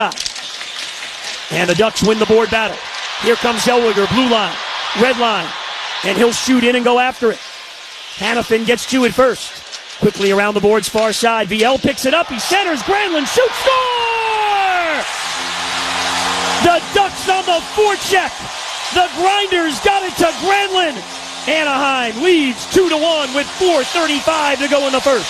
And the Ducks win the board battle. Here comes Zellweger, blue line, red line, and he'll shoot in and go after it. Hanifin gets to it first. Quickly around the board's far side. VL picks it up. He centers. Granlund shoots. Score! The Ducks on the forecheck. The Grinders got it to Granlund. Anaheim leads 2-1 with 4:35 to go in the first.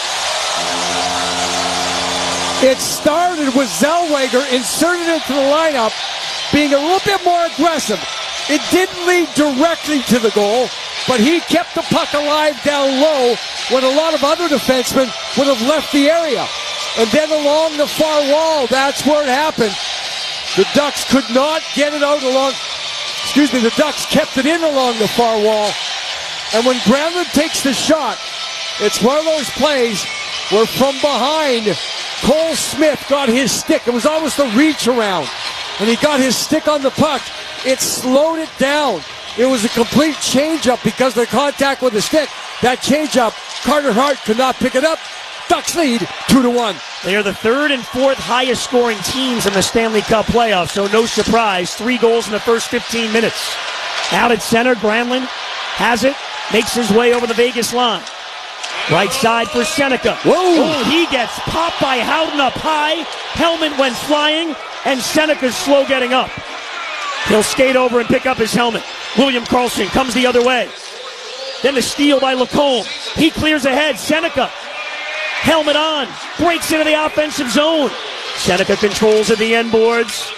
It started with Zellweger inserted into the lineup, being a little bit more aggressive. It didn't lead directly to the goal, but he kept the puck alive down low when a lot of other defensemen would have left the area. And then along the far wall, that's where it happened. The Ducks could not get it out along, the Ducks kept it in along the far wall. And when Granlund takes the shot, it's one of those plays where from behind, Cole Smith got his stick. It was almost a reach around. And he got his stick on the puck. It slowed it down. It was a complete change-up because of the contact with the stick. That change-up, Carter Hart could not pick it up. Ducks lead 2-1. They are the third and fourth highest scoring teams in the Stanley Cup playoffs, so no surprise. 3 goals in the first 15 minutes. Out at center, Granlund has it, makes his way over the Vegas line. Right side for Seneca. Whoa! Oh, he gets popped by Howden up high. Helmet went flying, and Seneca's slow getting up. He'll skate over and pick up his helmet. William Karlsson comes the other way. Then the steal by Lacombe. He clears ahead. Seneca, helmet on, breaks into the offensive zone. Seneca controls at the end boards.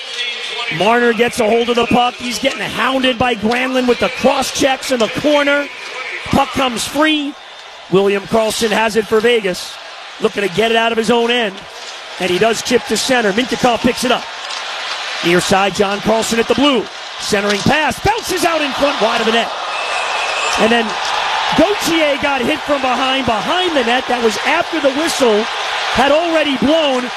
Marner gets a hold of the puck. He's getting hounded by Granlund with the cross checks in the corner. Puck comes free. William Karlsson has it for Vegas. Looking to get it out of his own end. And he does chip to center. Mintyukov picks it up. Near side, John Carlson at the blue. Centering pass. Bounces out in front, wide of the net. And then Gauthier got hit from behind the net. That was after the whistle had already blown.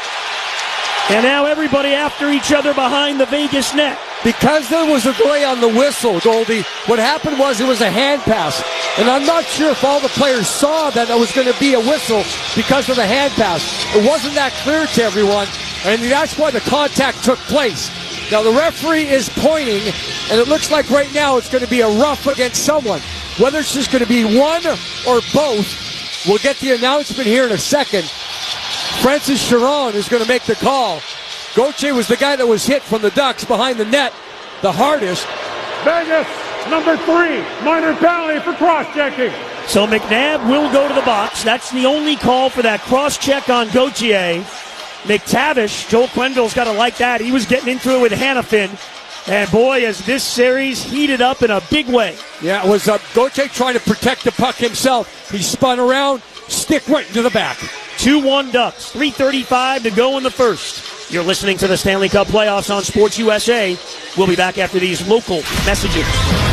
And now everybody after each other behind the Vegas net. Because there was a delay on the whistle, Goldie, what happened was it was a hand pass. And I'm not sure if all the players saw that it was going to be a whistle because of the hand pass. It wasn't that clear to everyone, and that's why the contact took place. Now the referee is pointing, and it looks like right now it's going to be a rough against someone. Whether it's just going to be one or both, we'll get the announcement here in a second. Francis Chiron is going to make the call. Gauthier was the guy that was hit from the Ducks behind the net, the hardest. Vegas, number 3, minor penalty for cross-checking. So McNabb will go to the box. That's the only call for that cross-check on Gauthier. McTavish, Joel Quenneville's got to like that. He was getting into it with Hanifin. And boy, has this series heated up in a big way. Yeah, it was Gauthier trying to protect the puck himself. He spun around, stick right into the back. 2-1 Ducks, 3:35 to go in the first. You're listening to the Stanley Cup playoffs on Sports USA. We'll be back after these local messages.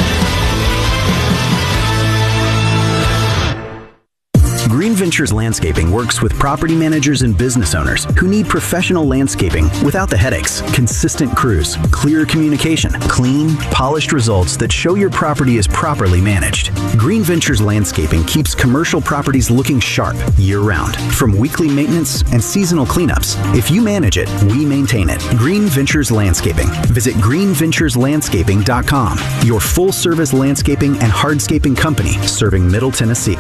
Green Ventures Landscaping works with property managers and business owners who need professional landscaping without the headaches, consistent crews, clear communication, clean, polished results that show your property is properly managed. Green Ventures Landscaping keeps commercial properties looking sharp year-round. From weekly maintenance and seasonal cleanups, if you manage it, we maintain it. Green Ventures Landscaping. Visit greenventureslandscaping.com, your full-service landscaping and hardscaping company serving Middle Tennessee.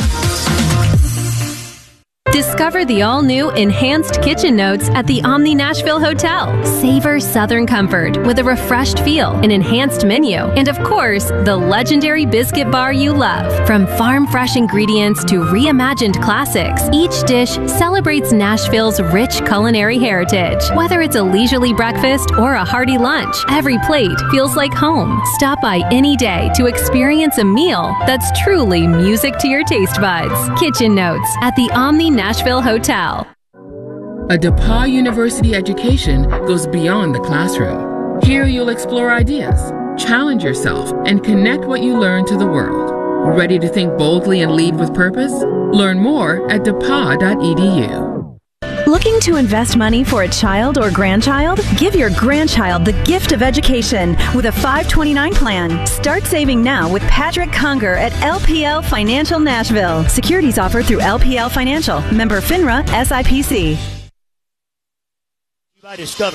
Discover the all-new Enhanced Kitchen Notes at the Omni Nashville Hotel. Savor Southern comfort with a refreshed feel, an enhanced menu, and of course, the legendary biscuit bar you love. From farm-fresh ingredients to reimagined classics, each dish celebrates Nashville's rich culinary heritage. Whether it's a leisurely breakfast or a hearty lunch, every plate feels like home. Stop by any day to experience a meal that's truly music to your taste buds. Kitchen Notes at the Omni Nashville Hotel. A DePauw University education goes beyond the classroom. Here you'll explore ideas, challenge yourself, and connect what you learn to the world. Ready to think boldly and lead with purpose? Learn more at depaw.edu. Looking to invest money for a child or grandchild? Give your grandchild the gift of education with a 529 plan. Start saving now with Patrick Conger at LPL Financial Nashville. Securities offered through LPL Financial. Member FINRA SIPC. I discovered.